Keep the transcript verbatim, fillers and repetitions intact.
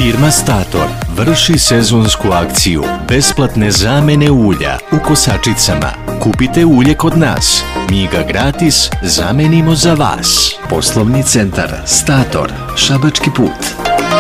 Firma Stator vrši sezonsku akciju besplatne zamene ulja u kosačicama. Kupite ulje kod nas, mi ga gratis zamenimo za vas. Poslovni centar Stator, Šabački put.